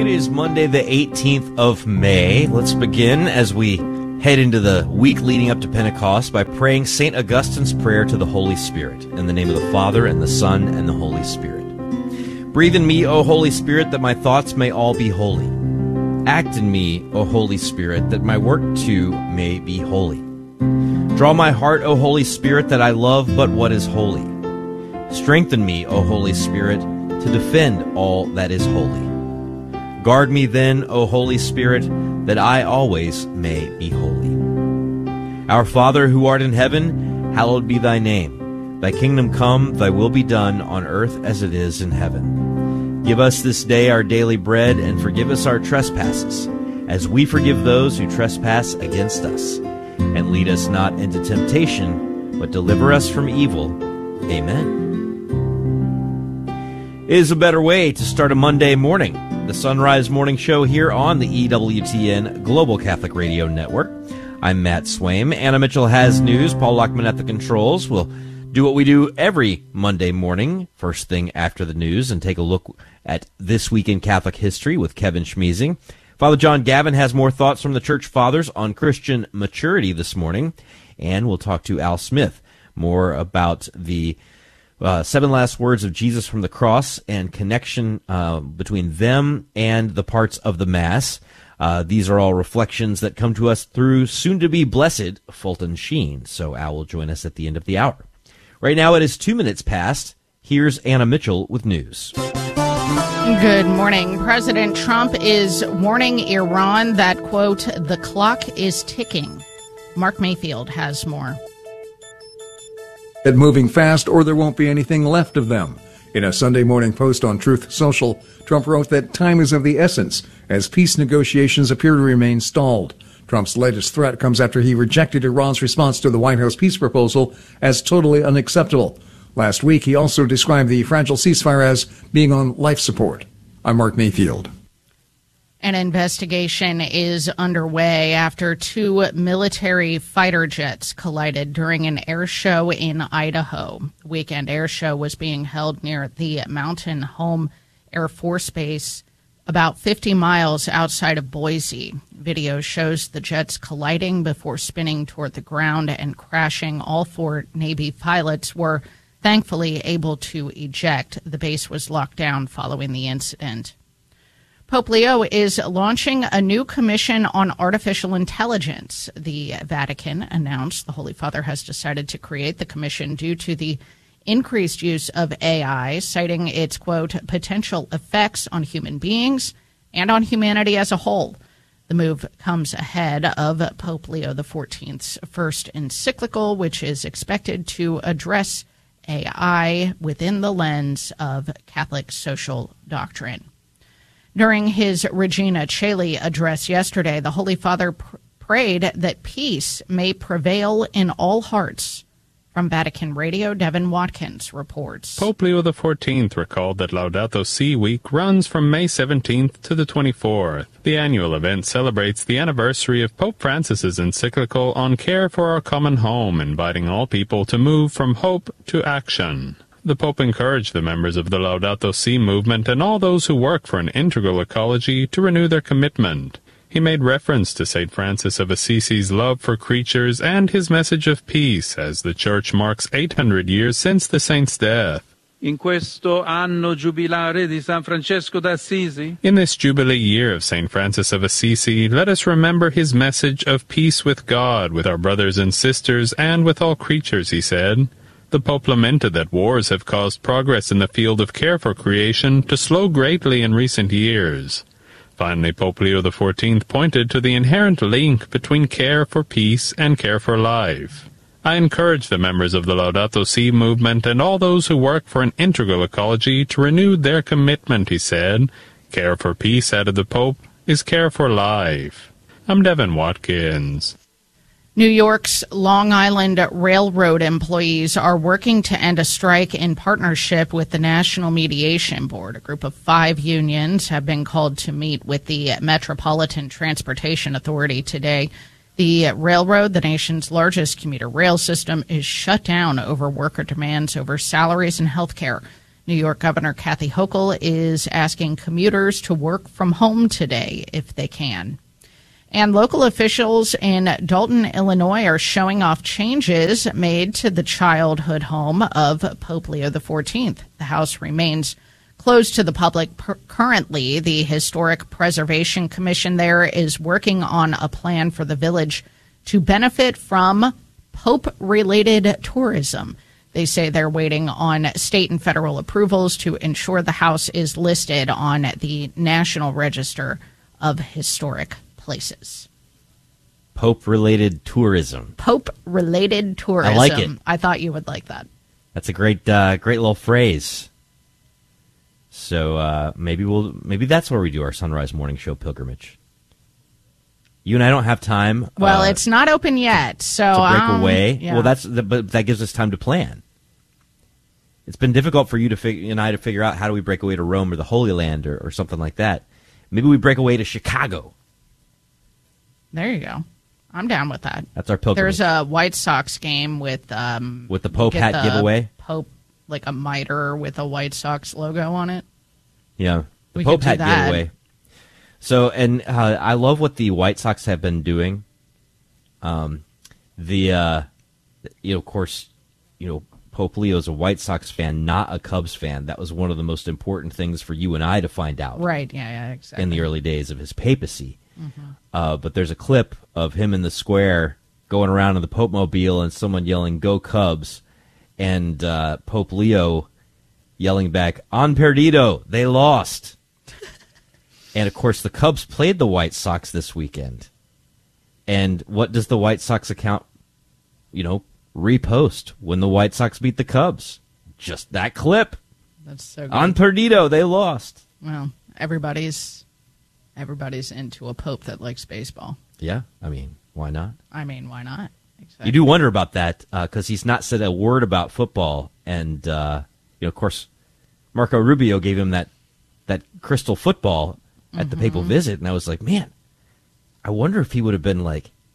It is Monday, the 18th of May. Let's begin as we head into the week leading up to Pentecost by praying St. Augustine's prayer to the Holy Spirit. In the name of the Father, and the Son, and the Holy Spirit. Breathe in me, O Holy Spirit, that my thoughts may all be holy. Act in me, O Holy Spirit, that my work too may be holy. Draw my heart, O Holy Spirit, that I love but what is holy. Strengthen me, O Holy Spirit, to defend all that is holy. Guard me then, O Holy Spirit, that I always may be holy. Our Father, who art in heaven, hallowed be thy name. Thy kingdom come, thy will be done, on earth as it is in heaven. Give us this day our daily bread, and forgive us our trespasses, as we forgive those who trespass against us. And lead us not into temptation, but deliver us from evil. Amen. It is a better way to start a Monday morning. The Sunrise Morning Show here on the EWTN Global Catholic Radio Network. I'm Matt Swaim. Anna Mitchell has news. Paul Lockman at the controls. We'll do what we do every Monday morning, first thing after the news, and take a look at This Week in Catholic History with Kevin Schmeezing. Father John Gavin has more thoughts from the Church Fathers on Christian maturity this morning, and we'll talk to Al Smith more about the 7 last words of Jesus from the cross and connection between them and the parts of the Mass. These are all reflections that come to us through soon-to-be blessed Fulton Sheen. So Al will join us at the end of the hour. Right now it is 2 minutes past. Here's Anna Mitchell with news. Good morning. President Trump is warning Iran that, quote, the clock is ticking. Mark Mayfield has more. Moving fast, or there won't be anything left of them. In a Sunday morning post on Truth Social, Trump wrote that time is of the essence as peace negotiations appear to remain stalled. Trump's latest threat comes after he rejected Iran's response to the White House peace proposal as totally unacceptable. Last week, he also described the fragile ceasefire as being on life support. I'm Mark Mayfield. An investigation is underway after 2 military fighter jets collided during an air show in Idaho. The weekend air show was being held near the Mountain Home Air Force Base, about 50 miles outside of Boise. Video shows the jets colliding before spinning toward the ground and crashing. All 4 Navy pilots were thankfully able to eject. The base was locked down following the incident. Pope Leo is launching a new commission on artificial intelligence. The Vatican announced the Holy Father has decided to create the commission due to the increased use of AI, citing its, quote, potential effects on human beings and on humanity as a whole. The move comes ahead of Pope Leo XIV's first encyclical, which is expected to address AI within the lens of Catholic social doctrine. During his Regina Caeli address yesterday, the Holy Father prayed that peace may prevail in all hearts. From Vatican Radio, Devin Watkins reports. Pope Leo XIV recalled that Laudato Si Week runs from May 17th to the 24th. The annual event celebrates the anniversary of Pope Francis's encyclical on care for our common home, inviting all people to move from hope to action. The Pope encouraged the members of the Laudato Si movement and all those who work for an integral ecology to renew their commitment. He made reference to St. Francis of Assisi's love for creatures and his message of peace as the Church marks 800 years since the saint's death. In questo anno giubilare di San Francesco d'Assisi, in this Jubilee year of St. Francis of Assisi, let us remember his message of peace with God, with our brothers and sisters, and with all creatures, he said. The Pope lamented that wars have caused progress in the field of care for creation to slow greatly in recent years. Finally, Pope Leo XIV pointed to the inherent link between care for peace and care for life. I encourage the members of the Laudato Si movement and all those who work for an integral ecology to renew their commitment, he said. Care for peace, added the Pope, is care for life. I'm Devin Watkins. New York's Long Island Railroad employees are working to end a strike in partnership with the National Mediation Board. A group of 5 unions have been called to meet with the Metropolitan Transportation Authority today. The railroad, the nation's largest commuter rail system, is shut down over worker demands over salaries and health care. New York Governor Kathy Hochul is asking commuters to work from home today if they can. And local officials in Dalton, Illinois are showing off changes made to the childhood home of Pope Leo XIV. The house remains closed to the public currently. The Historic Preservation Commission there is working on a plan for the village to benefit from Pope-related tourism. They say they're waiting on state and federal approvals to ensure the house is listed on the National Register of Historic Places. Pope-related tourism. Pope-related tourism. I like it. I thought you would like that. That's a great little phrase. So maybe that's where we do our Sunrise Morning Show pilgrimage. You and I don't have time. Well, it's not open yet, so to break away. Yeah. Well, but that gives us time to plan. It's been difficult for you and I to figure out how do we break away to Rome or the Holy Land or something like that. Maybe we break away to Chicago. There you go. I'm down with that. That's our pilgrimage. There's a White Sox game with the Pope hat giveaway. Pope, like a mitre with a White Sox logo on it. Yeah, the We Pope could do hat that. giveaway. So, and I love what the White Sox have been doing. Of course, Pope Leo is a White Sox fan, not a Cubs fan. That was one of the most important things for you and I to find out. Right, yeah, exactly. In the early days of his papacy. But there's a clip of him in the square going around in the Pope Mobile and someone yelling, "Go Cubs," and Pope Leo yelling back, "On perdido, they lost." And, of course, the Cubs played the White Sox this weekend. And what does the White Sox account, repost when the White Sox beat the Cubs? Just that clip. That's so good. On perdido, they lost. Well, everybody's into a pope that likes baseball. Yeah, I mean, why not? I mean, why not? Exactly. You do wonder about that because he's not said a word about football. And, of course, Marco Rubio gave him that crystal football at the papal visit, and I was like, man, I wonder if he would have been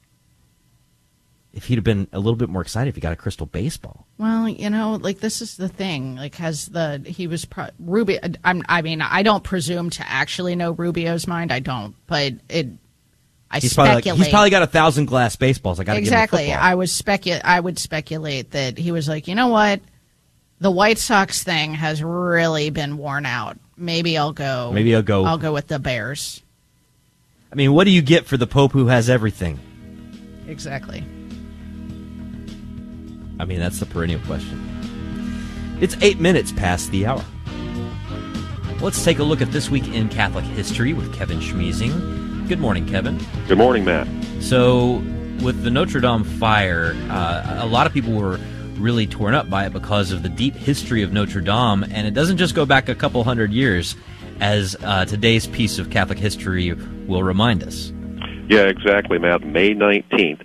if he'd have been a little bit more excited if he got a crystal baseball. Well, this is the thing. Rubio. I don't presume to actually know Rubio's mind. I don't, but He's speculate. he's probably got 1,000 glass baseballs. I got to Exactly. Give him a football. I would speculate that he was like, you know what, the White Sox thing has really been worn out. Maybe I'll go. I'll go with the Bears. I mean, what do you get for the Pope who has everything? Exactly. I mean, that's the perennial question. It's 8 minutes past the hour. Let's take a look at This Week in Catholic History with Kevin Schmeezing. Good morning, Kevin. Good morning, Matt. So, with the Notre Dame fire, a lot of people were really torn up by it because of the deep history of Notre Dame, and it doesn't just go back a couple hundred years, as today's piece of Catholic history will remind us. Yeah, exactly, Matt. May 19th,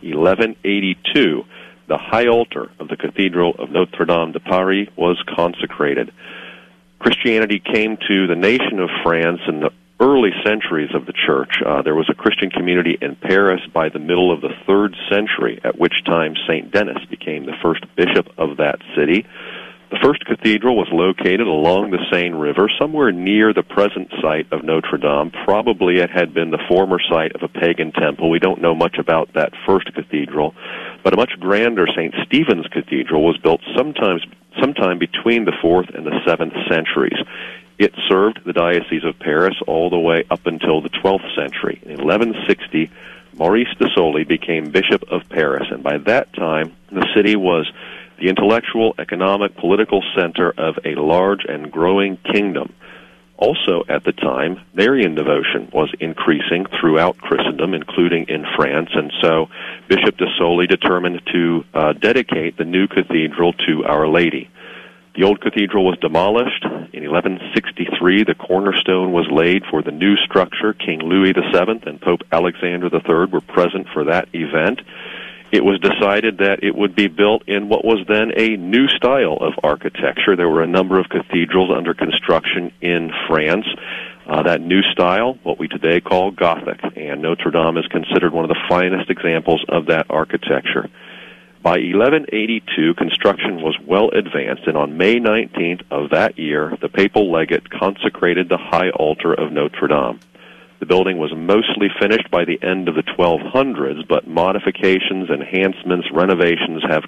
1182, the high altar of the Cathedral of Notre Dame de Paris was consecrated. Christianity came to the nation of France in the early centuries of the church. There was a Christian community in Paris by the middle of the 3rd century, at which time St. Denis became the first bishop of that city. The first cathedral was located along the Seine River, somewhere near the present site of Notre Dame. Probably it had been the former site of a pagan temple. We don't know much about that first cathedral, but a much grander St. Stephen's Cathedral was built sometime between the 4th and the 7th centuries. It served the Diocese of Paris all the way up until the 12th century. In 1160, Maurice de Sully became Bishop of Paris, and by that time, the city was the intellectual, economic, political center of a large and growing kingdom. Also at the time, Marian devotion was increasing throughout Christendom, including in France, and so Bishop de Sully determined to dedicate the new cathedral to Our Lady. The old cathedral was demolished. In 1163, the cornerstone was laid for the new structure. King Louis VII and Pope Alexander III were present for that event. It was decided that it would be built in what was then a new style of architecture. There were a number of cathedrals under construction in France. That new style, what we today call Gothic, and Notre Dame is considered one of the finest examples of that architecture. By 1182, construction was well advanced, and on May 19th of that year, the papal legate consecrated the high altar of Notre Dame. The building was mostly finished by the end of the 1200s, but modifications, enhancements, renovations have